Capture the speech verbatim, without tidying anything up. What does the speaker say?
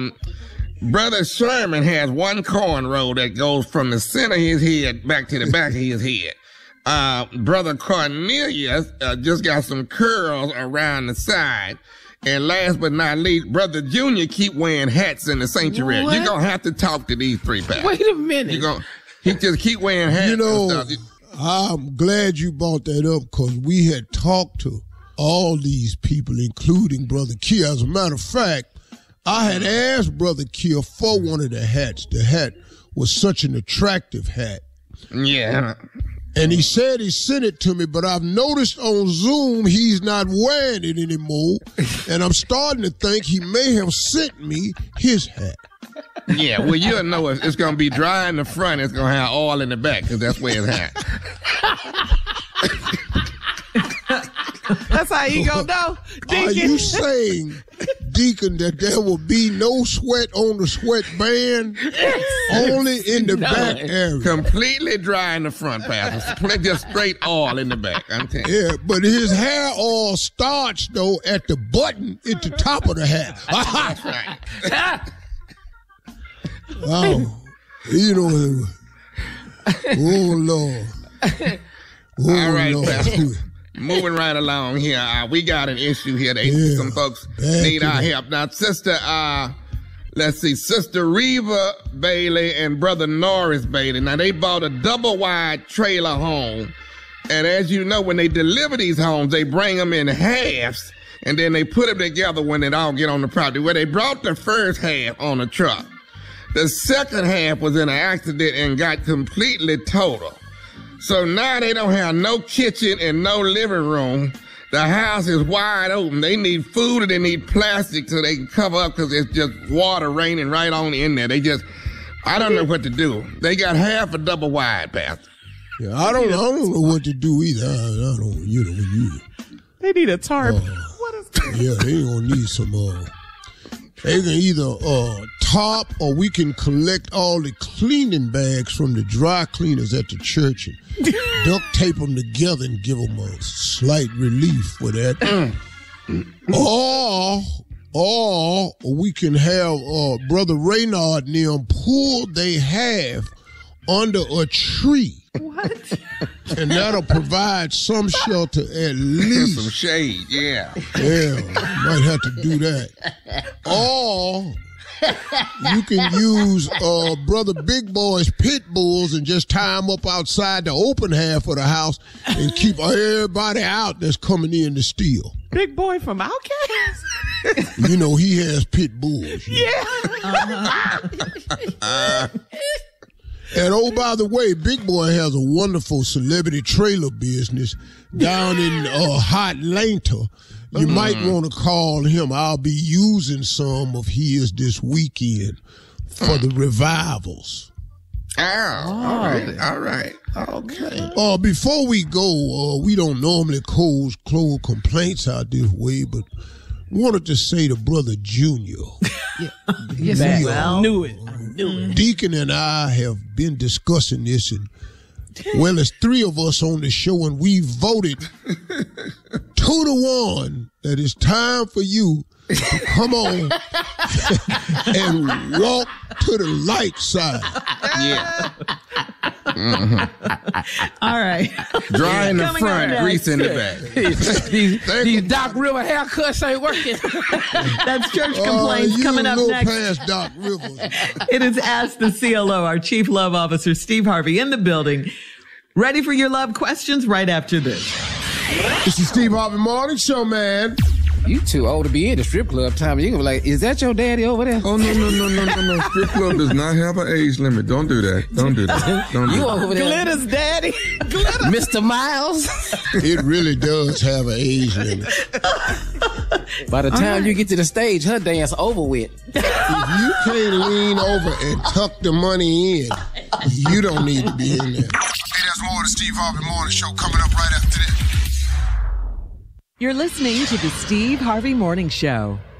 um, Brother Sherman has one cornrow that goes from the center of his head back to the back of his head. Uh, Brother Cornelius uh, just got some curls around the side. And last but not least, Brother Junior keep wearing hats in the sanctuary. What? You're going to have to talk to these three pastors. Wait a minute. You're gonna, he just keep wearing hats. You know, and stuff. I'm glad you brought that up because we had talked to all these people, including Brother Kia. As a matter of fact, I had asked Brother Kia for one of the hats. The hat was such an attractive hat. Yeah. And he said he sent it to me, but I've noticed on Zoom he's not wearing it anymore. And I'm starting to think he may have sent me his hat. Yeah, well, you'll know if it's going to be dry in the front, it's going to have oil in the back, because that's where it's at. That's how you gonna know, Deacon. Are you saying, Deacon, that there will be no sweat on the sweatband? Only in the no. back area. Completely dry in the front, Pastor. Just straight oil in the back, I'm telling you. Yeah, but his hair all starched, though, at the button at the top of the hat. That's right. Oh, you know, oh, Lord. Oh, all right, Lord. Pastor. Moving right along here, uh, we got an issue here. They, yeah, some folks need our help. Now, Sister, uh, let's see, Sister Reva Bailey and Brother Norris Bailey. Now, they bought a double-wide trailer home. And as you know, when they deliver these homes, they bring them in halves, and then they put them together when it all get on the property. Well, they brought the first half on a truck. The second half was in an accident and got completely total. So now they don't have no kitchen and no living room. The house is wide open. They need food and they need plastic so they can cover up because it's just water raining right on in there. They just, I don't know what to do. They got half a double wide, Pastor. Yeah, I don't, I don't know what to do either. I, I don't, you know, you. They need a tarp. Uh, what is that? Yeah, they gonna need some, uh, they can either uh, top or we can collect all the cleaning bags from the dry cleaners at the church and duct tape them together and give them a slight relief for that. or, or we can have uh, Brother Raynard and them pull they have under a tree. What? And that'll provide some shelter at least. Some shade, yeah. Yeah, might have to do that. Or you can use uh, Brother Big Boy's pit bulls and just tie them up outside the open half of the house and keep everybody out that's coming in to steal. Big Boy from Outcast? You know, he has pit bulls. Yeah. Uh-huh. uh, And oh, by the way, Big Boy has a wonderful celebrity trailer business down in uh, Hot Atlanta. You mm. might want to call him. I'll be using some of his this weekend for the revivals. Oh, all right, all right, okay. Uh, before we go, uh, we don't normally close, close complaints out this way, but wanted to say to Brother Junior. Yeah. Yes, we well, knew it. Knew it. Deacon and I have been discussing this, and well, there's three of us on the show, and we voted two to one that it's time for you to come on and walk to the light side. Yeah. Mm-hmm. All right. Dry in the Coming front, grease in the back. these these Doc River haircuts ain't working. That's Church Complaints uh, coming up next. Past Doc River. It is Ask the C L O, our Chief Love Officer, Steve Harvey, in the building. Ready for your love questions right after this. This is Steve Harvey Morning Show, man. You too old to be in the strip club, Tommy. You gonna be like, is that your daddy over there? Oh, no, no, no, no, no, no. Strip club does not have an age limit. Don't do that. Don't do that. Don't do you that. over there. Glitter's daddy. Glitter. Mister Miles. It really does have an age limit. By the time right. you get to the stage, her dance over with. If you can't lean over and tuck the money in, you don't need to be in there. Hey, there's more of the Steve Harvey Morning Show coming up right after this. You're listening to the Steve Harvey Morning Show.